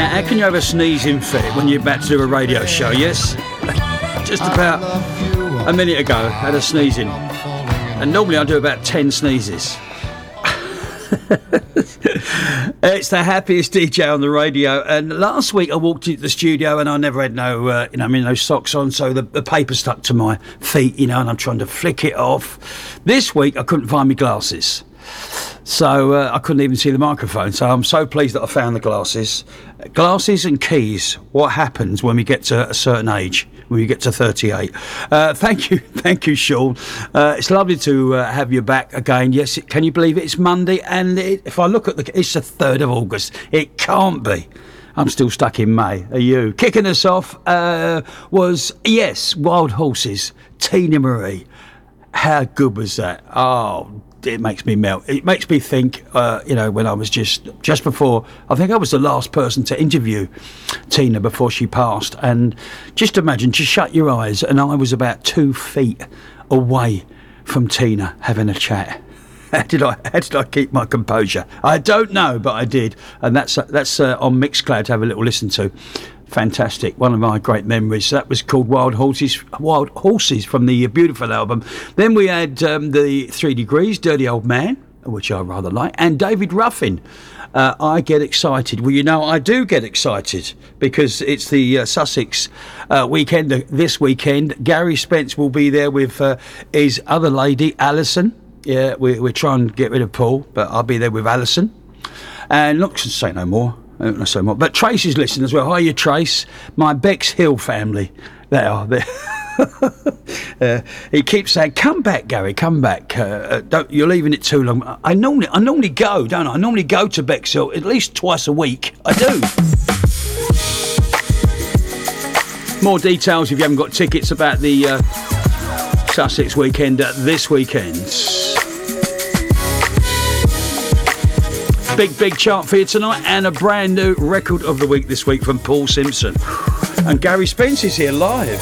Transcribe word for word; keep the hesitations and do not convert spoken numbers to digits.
Now, how can you have a sneezing fit when you're about to do a radio show, yes? Just about a minute ago, I had a sneezing. And normally I do about ten sneezes. It's the happiest D J on the radio. And last week I walked into the studio and I never had no, uh, you know, I mean, no socks on, so the, the paper stuck to my feet, you know, and I'm trying to flick it off. This week I couldn't find my glasses, so uh, I couldn't even see the microphone. So I'm so pleased that I found the glasses. Glasses and keys. What happens when we get to a certain age? When we get to thirty-eight. Uh, thank you, thank you, Sean. Uh, it's lovely to uh, have you back again. Yes, it, can you believe it? It's Monday, and it, if I look at the, it's the third of August. It can't be. I'm still stuck in May. Are you? Kicking us off uh, was, yes, Wild Horses, Tina Marie. How good was that? Oh, it makes me melt. It makes me think, uh, you know, when I was just, just before, I think I was the last person to interview Tina before she passed. And just imagine, just shut your eyes, and I was about two feet away from Tina having a chat. How did I, how did I keep my composure? I don't know, but I did. And that's, that's uh, on Mixcloud to have a little listen to. Fantastic. One of my great memories. That was called Wild Horses Wild Horses from the Beautiful album. Then we had um, the Three Degrees, Dirty Old Man, which I rather like, and David Ruffin. Uh, I get excited. Well, you know, I do get excited because it's the uh, Sussex uh, weekend uh, this weekend. Gary Spence will be there with uh, his other lady, Alison. Yeah, we, we're trying to get rid of Paul, but I'll be there with Alison. And not to say no more. I don't know so much. But Trace is listening as well. Hiya, Trace. My Bexhill family. They are there. uh, he keeps saying, "Come back, Gary. Come back. Uh, don't, you're leaving it too long." I normally, I normally go, don't I? I normally go to Bexhill at least twice a week. I do. More details if you haven't got tickets about the uh, Sussex weekend uh, this weekend. Big, big chart for you tonight, and a brand new record of the week this week from Paul Simpson. And Gary Spence is here live.